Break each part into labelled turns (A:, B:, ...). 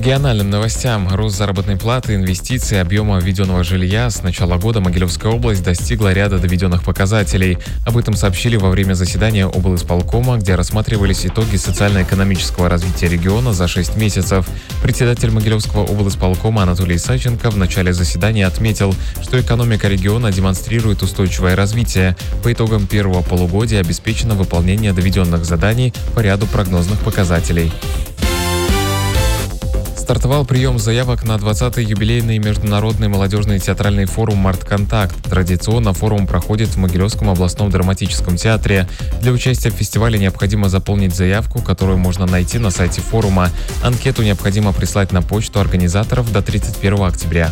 A: Региональным новостям. Рост заработной платы, инвестиций, объема введенного жилья. С начала года Могилевская область достигла ряда доведенных показателей. Об этом сообщили во время заседания облисполкома, где рассматривались итоги социально-экономического развития региона за 6 месяцев. Председатель Могилевского облисполкома Анатолий Саченко в начале заседания отметил, что экономика региона демонстрирует устойчивое развитие. По итогам первого полугодия обеспечено выполнение доведенных заданий по ряду прогнозных показателей. Стартовал прием заявок на 20-й юбилейный международный молодежный театральный форум «Мартконтакт». Традиционно форум проходит в Могилевском областном драматическом театре. Для участия в фестивале необходимо заполнить заявку, которую можно найти на сайте форума. Анкету необходимо прислать на почту организаторов до 31 октября.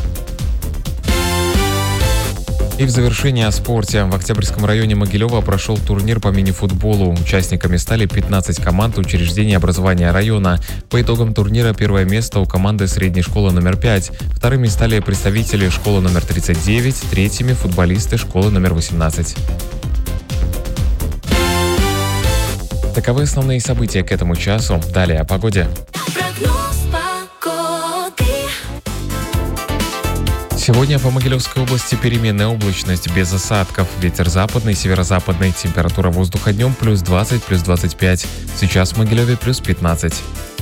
A: И в завершение о спорте. В Октябрьском районе Могилева прошел турнир по мини-футболу. Участниками стали 15 команд учреждений образования района. По итогам турнира первое место у команды средней школы номер 5. Вторыми стали представители школы номер 39, третьими футболисты школы номер 18. Таковы основные события к этому часу. Далее о погоде. Сегодня по Могилевской области переменная облачность, без осадков. Ветер западный, северо-западный. Температура воздуха днем +20, +25. Сейчас в Могилеве +15.